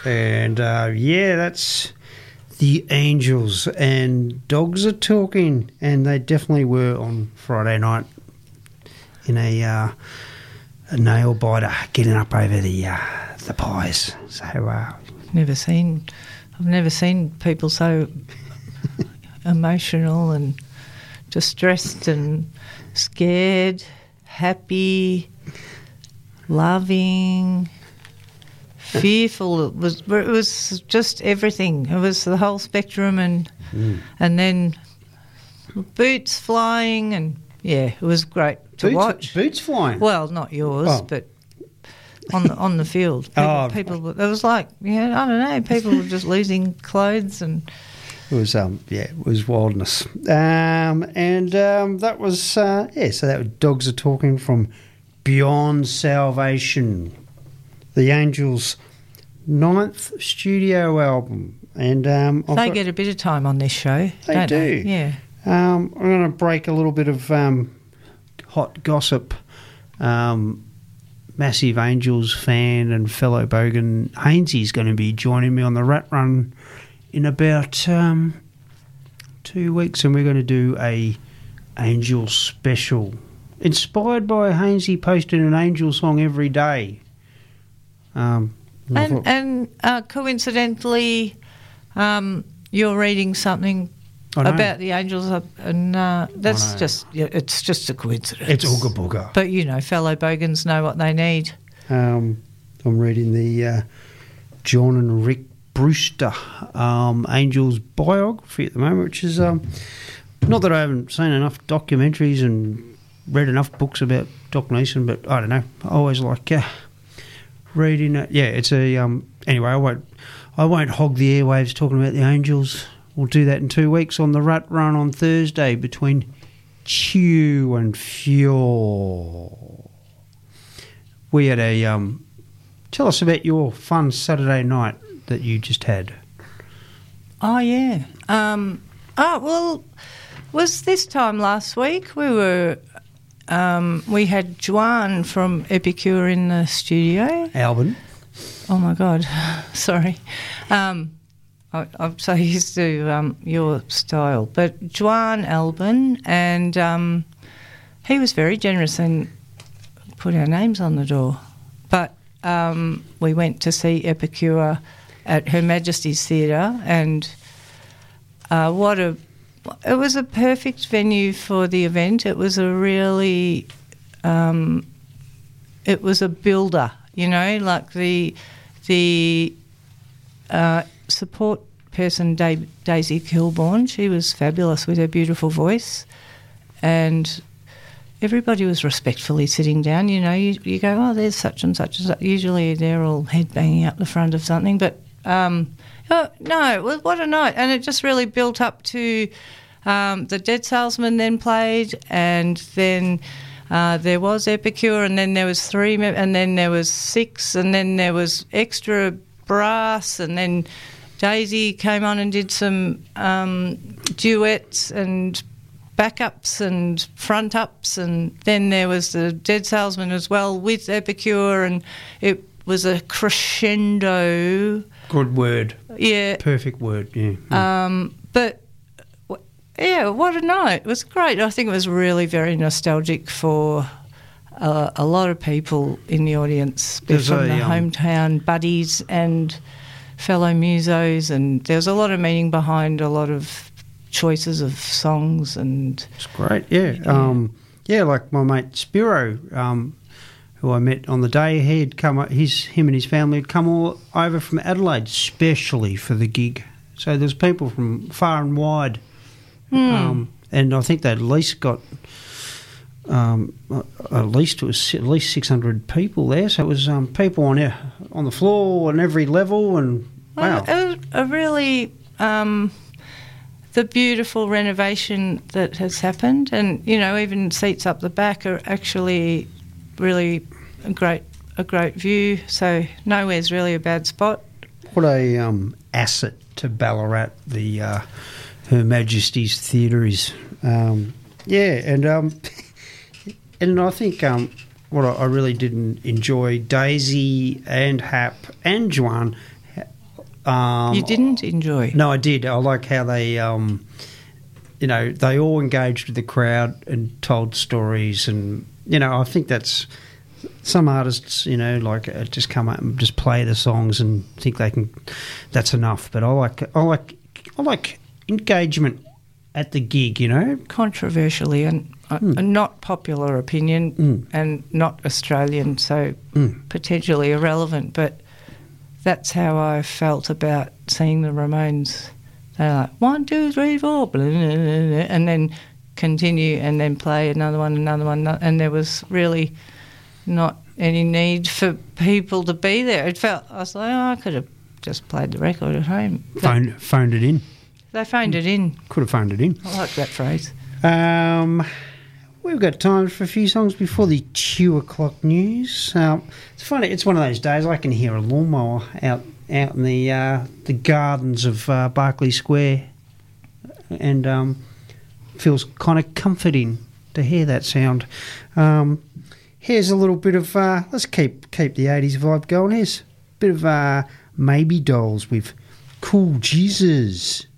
And, that's the Angels. And Dogs Are Talking. And they definitely were on Friday night in a nail biter, getting up over the pies. So, I've never seen people so emotional and distressed and scared, happy, loving, fearful. It was just everything. It was the whole spectrum, and then boots flying, and it was great to watch. Boots flying? Well, not yours, but on the field. People. It was like, I don't know. People were just losing clothes and. It was it was wildness, that was so that was Dogs Are Talking from Beyond Salvation, the Angels' 9th studio album, and they get a bit of time on this show. They do, yeah. I'm going to break a little bit of hot gossip. Massive Angels fan and fellow bogan Hainsey's going to be joining me on the Rat Run in about 2 weeks, and we're going to do a Angel special inspired by Hainsey posting an Angel song every day. Coincidentally, you're reading something about the Angels, and that's it's just a coincidence. It's ooga booga. But fellow bogans know what they need. I'm reading the John and Rick Brewster Angels biography at the moment, which is not that I haven't seen enough documentaries and read enough books about Doc Neeson, but I don't know, I always like reading it. It's a anyway, I won't hog the airwaves talking about the Angels. We'll do that in 2 weeks on the Rat Run on Thursday between Chew and Fjord. We had tell us about your fun Saturday night that you just had. Oh, yeah. Was this time last week. We were, we had Juan from Epicure in the studio. Albin. Oh, my God. Sorry. I'm so used to your style. But Juan Albin, and he was very generous and put our names on the door. But we went to see Epicure at Her Majesty's Theatre, and it was a perfect venue for the event. It was a really, it was a builder, like the support person, Daisy Kilbourne. She was fabulous with her beautiful voice, and everybody was respectfully sitting down. You go, oh, there's such and such. Usually they're all headbanging up the front of something, but no, what a night. And it just really built up to the Dead Salesman then played, and then there was Epicure, and then there was 3, and then there was 6, and then there was extra brass, and then Daisy came on and did some duets and backups and front ups, and then there was the Dead Salesman as well with Epicure, and it was a crescendo. Good word. Yeah. Perfect word, yeah. But, yeah, what a night. It was great. I think it was really very nostalgic for a lot of people in the audience, from the hometown buddies and fellow musos, and there was a lot of meaning behind a lot of choices of songs. And it's great, yeah. Like my mate Spiro, who I met on the day, him and his family had come all over from Adelaide specially for the gig. So there's people from far and wide, and I think they at least got at least 600 people there. So it was people on the floor on every level, and wow, it was a really the beautiful renovation that has happened, and even seats up the back are actually really a great view. So nowhere's really a bad spot. What a asset to Ballarat, the Her Majesty's Theatre is. And I think what I really didn't enjoy, Daisy and Hap and Juan You didn't enjoy? No, I did. I like how they, they all engaged with the crowd and told stories, and I think that's some artists, just come up and just play the songs and think they can. That's enough. But I like engagement at the gig. Controversially and not popular opinion and not Australian, so potentially irrelevant, but that's how I felt about seeing the Ramones. They're like 1, 2, 3, 4, blah, blah, blah, blah, and then continue and then play another one, and there was really not any need for people to be there. I was like, I could have just played the record at home. Phoned it in. They phoned it in. Could have phoned it in. I like that phrase. We've got time for a few songs before the 2 o'clock news. It's funny. It's one of those days I can hear a lawnmower out in the gardens of Berkeley Square, and feels kind of comforting to hear that sound. Here's a little bit of let's keep the 80s vibe going. Here's a bit of Maybe Dolls with Cool Jesus.